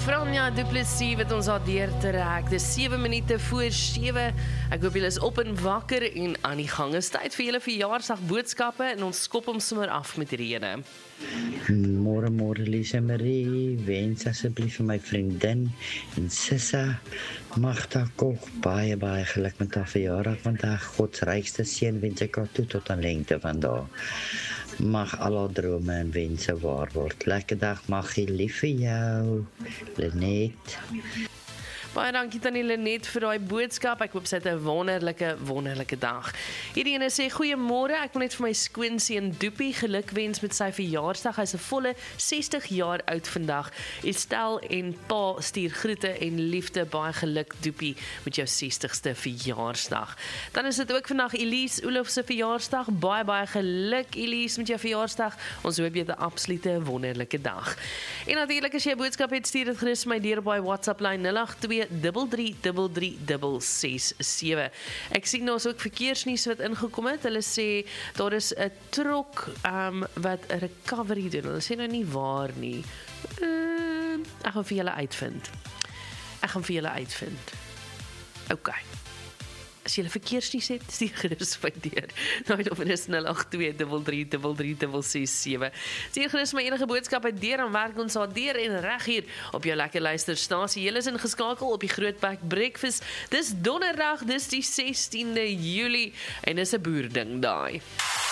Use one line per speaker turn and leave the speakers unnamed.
Franja Du Plessis wat ons daar deur te raak. Dis 7 minute voor 7. Ek hoop julle is op en wakker en aan die gang. Is tyd vir julle verjaarsdag boodskappe en ons skop hom sommer af met rede.
Môre Lisa Marie, wens asseblief vir my vriendin en Sissa Magda Kok baie geluk met haar verjaardag vandag. God se rykste seën wens ek haar toe tot aan lengte vandag. Mag al haar drome en wense waar word. Lekker dag, Maggie, lief vir jou. Lenet.
Baie dankie Tannie Lenet vir daai boodskap. Ek hoop sy het 'n wonderlike dag. Hierdie ene sê goeiemôre. Ek wil net vir my skoonseun Doopie gelukwens met sy verjaarsdag. Hy's 'n volle 60 jaar oud vandag. Estel en pa stuur groete en liefde. Baie geluk Doopie met jou 60ste verjaarsdag. Dan is dit ook vandag Elise Olofs se verjaarsdag. Baie geluk Elise met jou verjaarsdag. Ons hoop jy het 'n absolute wonderlike dag. En natuurlik as jy 'n boodskap het, stuur dit gerus my deur op my WhatsApp lyn 082333367. Ek sien daar's ook verkeersnuus wat ingekom het. Hulle sê daar is 'n trok wat 'n recovery doen. Hulle sê nou nie waar nie. Ek gaan vir julle uitvind. OK. As jy 'n verkeersnuus het, stuur gerus my deur. Nou op is 082333367. Stuur gerus my enige boodskap uit deur en werk ons daar deur en reg hier op jou lekker luisterstasie. Julle is ingeskakel op die Grootbek Breakfast. Dis donderdag, dis die 16de Julie en dis 'n boerding daai.